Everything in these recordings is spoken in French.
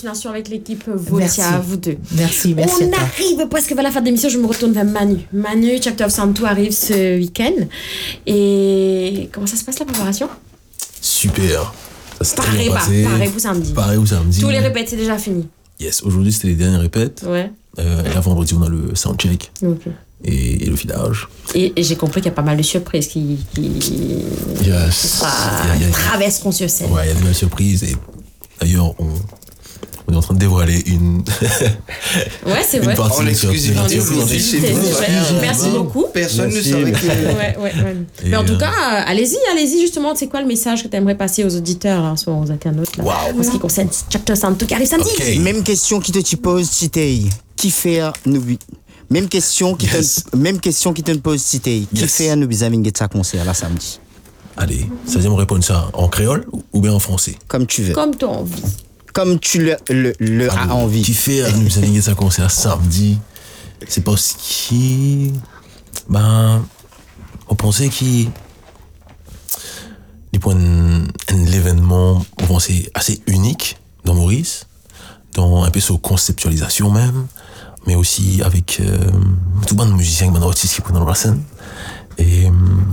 continuation avec l'équipe Votia, à vous deux. Merci. On arrive presque vers la fin de l'émission, je me retourne vers Manu. Manu, Chapter of Sound 2 arrive ce week-end. Et comment ça se passe la préparation? Super. Ça s'est très bien passé. Pareil ou samedi. Tous les répètes, c'est déjà fini. Yes, aujourd'hui c'était les dernières répètes. Ouais. Et là, vendredi, on a le soundcheck. Ok. Et le filage. Et j'ai compris qu'il y a pas mal de surprises qui traverseront sur scène. Ouais, il y a de belles surprises. Et d'ailleurs, on est en train de dévoiler une. Ouais, c'est vrai. Partie Merci beaucoup. Personne ne savait que. Ouais. Mais en tout cas, allez-y justement. C'est quoi le message que tu aimerais passer aux auditeurs, là, soit aux internautes, là, en ce qui concerne Chapter Sound 2 qui arrive samedi? Okay. Même question qui te pose, Titei. Qui fait nous? Même question qui te pose, Titei. Qui fait nous bisamingue de sa concert là samedi? Allez, ça veut me répondre ça en créole ou bien en français? Comme tu veux. Comme tu as envie. Comme tu le as envie. Qui fait nous bisamingue de sa concert samedi? C'est parce qu'il. On pensait qu'il. Pour un événement, on pensait assez unique dans Maurice, dans un peu sa conceptualisation même, mais aussi avec tout le monde de musiciens, tout le monde d'artistes qui prennent dans la scène. Et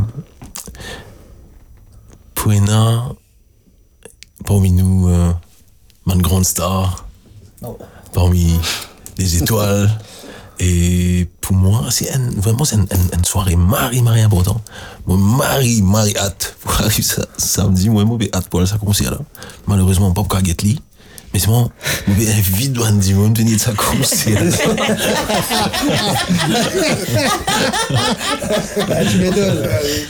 pour parmi nous, une grande star, parmi les étoiles. Et pour moi, c'est vraiment une soirée Marie importante. Moi, Marie hâte pour arriver samedi. Moi, j'ai hâte pour aller à ce concert là. Malheureusement, pas pour Get Lee. Mais c'est bon, j'ai invité Douane moi de venir de sa concert. Tu m'étonnes.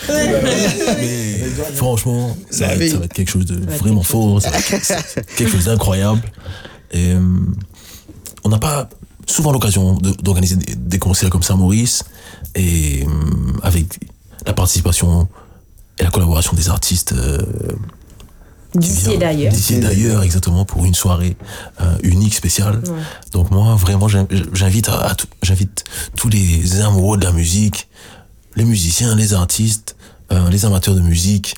Mais franchement, ça va être quelque chose de vraiment fort. Ça va être quelque chose d'incroyable. Et on n'a pas souvent l'occasion d'organiser des concerts comme ça à Maurice, et avec la participation et la collaboration des artistes d'ici et d'ailleurs, exactement, pour une soirée unique, spéciale. Ouais. Donc moi, vraiment, j'invite tous les amoureux de la musique, les musiciens, les artistes, les amateurs de musique,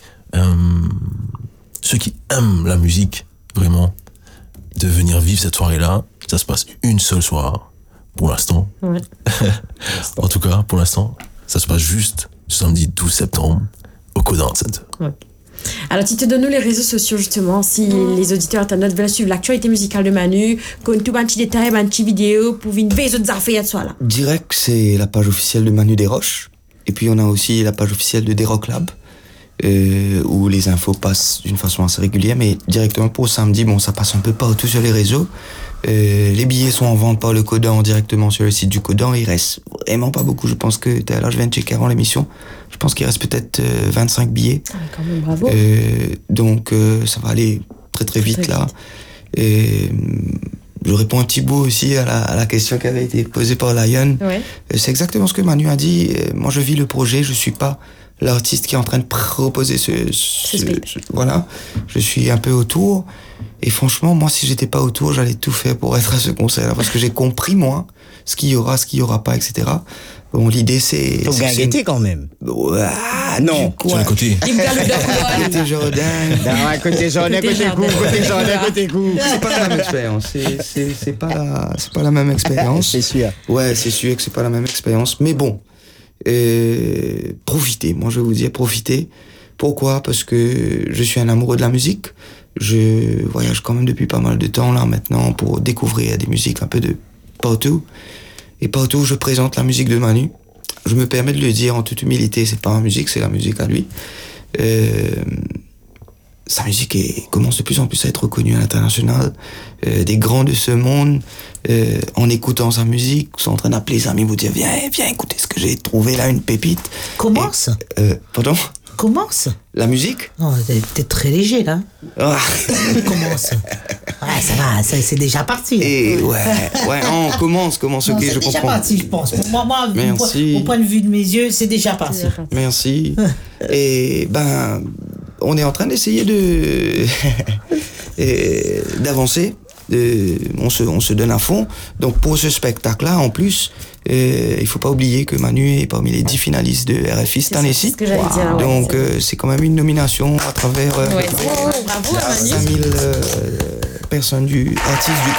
ceux qui aiment la musique, vraiment, de venir vivre cette soirée-là. Ça se passe une seule soir, pour l'instant. Ouais. En tout cas, pour l'instant, ça se passe juste samedi 12 septembre au Codant Center. Ouais. Alors, tu te donnes les réseaux sociaux, justement, si les auditeurs internautes veulent suivre l'actualité musicale de Manu, qu'on tout un petit détail, un petit vidéo, pour une base de affaires, soit là. Direct, c'est la page officielle de Manu Desroches. Et puis, on a aussi la page officielle de Desrock Lab, où les infos passent d'une façon assez régulière, mais directement pour samedi, ça passe un peu partout sur les réseaux. Les billets sont en vente par le Codant directement sur le site du Codant. Il reste vraiment pas beaucoup. Je pense que je viens de checker avant l'émission. Je pense qu'il reste peut-être 25 billets. Ah, quand même, bravo. Donc ça va aller très très vite là. Et je réponds un petit bout aussi à la question qui avait été posée par Lion. Ouais. C'est exactement ce que Manu a dit. Moi, je vis le projet. Je suis pas l'artiste qui est en train de proposer voilà. Je suis un peu autour. Et franchement, moi, si j'étais pas autour, j'allais tout faire pour être à ce concert-là, parce que j'ai compris, moi, ce qu'il y aura pas, etc. Bon, l'idée, c'est... Faut gagner quand même. Non. Sur le côté. Il me garde le Côté Jordan. Non, côté Jordan, côté coup. C'est pas la même expérience. C'est pas la même expérience. C'est sûr. Ouais, c'est sûr que c'est pas la même expérience. Mais bon, profitez. Moi, je vais vous dire, profitez. Pourquoi? Parce que je suis un amoureux de la musique. Je voyage quand même depuis pas mal de temps là maintenant pour découvrir des musiques un peu de partout. Et partout où je présente la musique de Manu, je me permets de le dire en toute humilité, c'est pas ma musique, c'est la musique à lui. Sa musique commence de plus en plus à être reconnue à l'international. Des grands de ce monde, en écoutant sa musique, sont en train d'appeler les amis, vous dire viens écouter ce que j'ai trouvé là, une pépite. Commence. Pardon? Commence. La musique? Non, t'es très léger là. Ah. Commence. Ouais, ça va, c'est déjà parti. Et on commence, ok, je comprends. C'est déjà parti, je pense. Moi, Merci. au point de vue de mes yeux, c'est déjà parti. Merci. Et on est en train d'essayer d'avancer. On se donne à fond. Donc pour ce spectacle-là, en plus, il faut pas oublier que Manu est parmi les 10 finalistes de RFI cette année-ci. C'est ce que j'allais dire. Donc c'est quand même une nomination à travers bravo à Manu. 5000 personnes artistes du